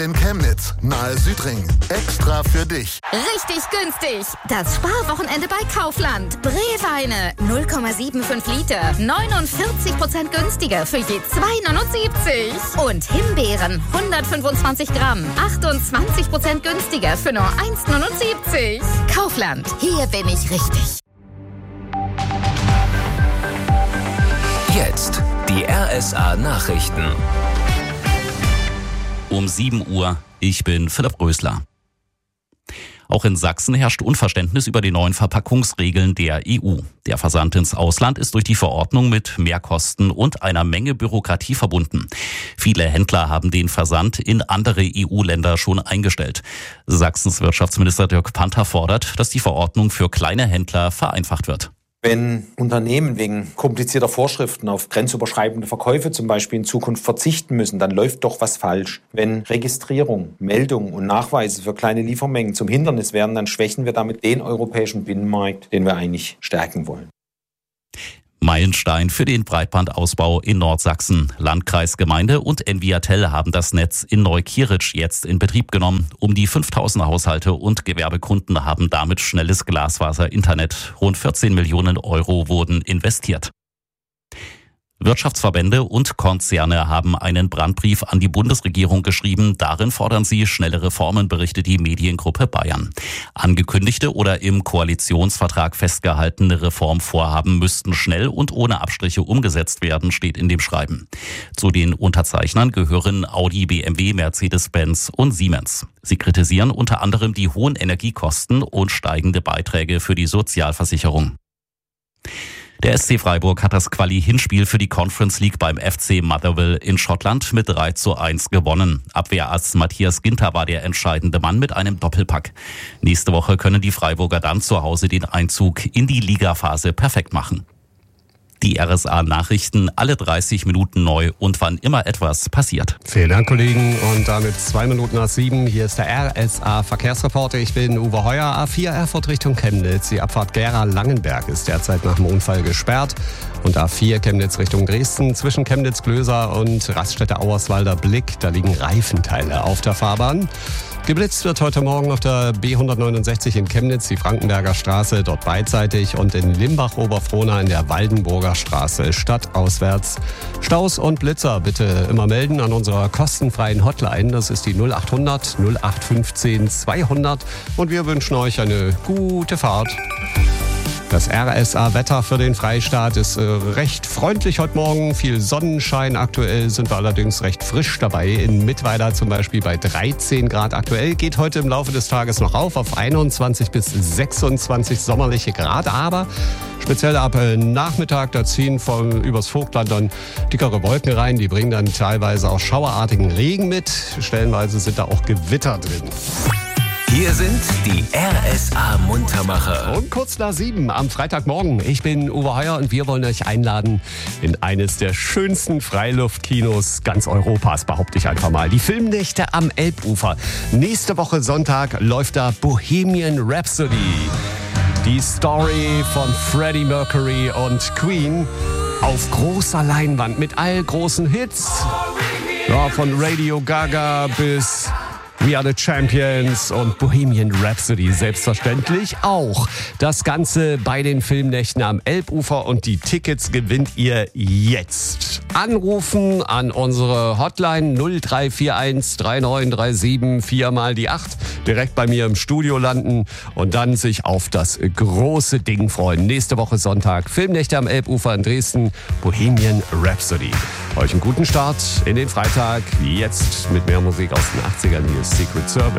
In Chemnitz, nahe Südring. Extra für dich. Richtig günstig. Das Sparwochenende bei Kaufland. Brewweine 0,75 Liter. 49% günstiger für je 2,79. Und Himbeeren 125 Gramm. 28% günstiger für nur 1,79. Kaufland. Hier bin ich richtig. Jetzt die RSA Nachrichten. Um 7 Uhr, ich bin Philipp Rösler. Auch in Sachsen herrscht Unverständnis über die neuen Verpackungsregeln der EU. Der Versand ins Ausland ist durch die Verordnung mit Mehrkosten und einer Menge Bürokratie verbunden. Viele Händler haben den Versand in andere EU-Länder schon eingestellt. Sachsens Wirtschaftsminister Dirk Panther fordert, dass die Verordnung für kleine Händler vereinfacht wird. Wenn Unternehmen wegen komplizierter Vorschriften auf grenzüberschreitende Verkäufe zum Beispiel in Zukunft verzichten müssen, dann läuft doch was falsch. Wenn Registrierung, Meldung und Nachweise für kleine Liefermengen zum Hindernis werden, dann schwächen wir damit den europäischen Binnenmarkt, den wir eigentlich stärken wollen. Meilenstein für den Breitbandausbau in Nordsachsen. Landkreis, Gemeinde und Enviatel haben das Netz in Neukirch jetzt in Betrieb genommen. Um die 5000 Haushalte und Gewerbekunden haben damit schnelles Glasfaser-Internet. Rund 14 Millionen Euro wurden investiert. Wirtschaftsverbände und Konzerne haben einen Brandbrief an die Bundesregierung geschrieben. Darin fordern sie schnelle Reformen, berichtet die Mediengruppe Bayern. Angekündigte oder im Koalitionsvertrag festgehaltene Reformvorhaben müssten schnell und ohne Abstriche umgesetzt werden, steht in dem Schreiben. Zu den Unterzeichnern gehören Audi, BMW, Mercedes-Benz und Siemens. Sie kritisieren unter anderem die hohen Energiekosten und steigende Beiträge für die Sozialversicherung. Der SC Freiburg hat das Quali-Hinspiel für die Conference League beim FC Motherwell in Schottland mit 3:1 gewonnen. Abwehrass Matthias Ginter war der entscheidende Mann mit einem Doppelpack. Nächste Woche können die Freiburger dann zu Hause den Einzug in die Ligaphase perfekt machen. Die RSA-Nachrichten alle 30 Minuten neu und wann immer etwas passiert. Vielen Dank, Kollegen. Und damit 2:07. Hier ist der RSA-Verkehrsreporter. Ich bin Uwe Heuer. A4 Erfurt Richtung Chemnitz. Die Abfahrt Gera-Langenberg ist derzeit nach dem Unfall gesperrt. Und A4 Chemnitz Richtung Dresden. Zwischen Chemnitz-Glöser und Raststätte-Auerswalder Blick. Da liegen Reifenteile auf der Fahrbahn. Geblitzt wird heute Morgen auf der B169 in Chemnitz, die Frankenberger Straße, dort beidseitig, und in Limbach-Oberfrohna in der Waldenburger Straße, stadtauswärts. Staus und Blitzer bitte immer melden an unserer kostenfreien Hotline. Das ist die 0800 0815 200 und wir wünschen euch eine gute Fahrt. Das RSA-Wetter für den Freistaat ist recht freundlich heute Morgen. Viel Sonnenschein. Aktuell sind wir allerdings recht frisch dabei. In Mittweida zum Beispiel bei 13 Grad. Aktuell geht heute im Laufe des Tages noch auf 21 bis 26 sommerliche Grad. Aber speziell ab Nachmittag, da ziehen übers Vogtland dann dickere Wolken rein. Die bringen dann teilweise auch schauerartigen Regen mit. Stellenweise sind da auch Gewitter drin. Hier sind die RSA-Muntermacher. Und kurz nach 7 am Freitagmorgen. Ich bin Uwe Heuer und wir wollen euch einladen in eines der schönsten Freiluftkinos ganz Europas, behaupte ich einfach mal. Die Filmnächte am Elbufer. Nächste Woche Sonntag läuft da Bohemian Rhapsody. Die Story von Freddie Mercury und Queen auf großer Leinwand mit all großen Hits. Ja, von Radio Gaga bis We Are the Champions und Bohemian Rhapsody selbstverständlich auch. Das Ganze bei den Filmnächten am Elbufer und die Tickets gewinnt ihr jetzt. Anrufen an unsere Hotline 0341 3937 4 mal die 8. Direkt bei mir im Studio landen und dann sich auf das große Ding freuen. Nächste Woche Sonntag Filmnächte am Elbufer in Dresden, Bohemian Rhapsody. Euch einen guten Start in den Freitag. Jetzt mit mehr Musik aus den 80ern. Hier ist Secret Service.